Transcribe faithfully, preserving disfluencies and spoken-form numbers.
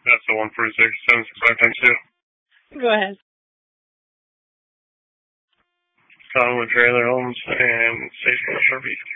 That's the one forty-six, seven six five times two. Go ahead. Conwood Trailer Homes and Station Sharpie.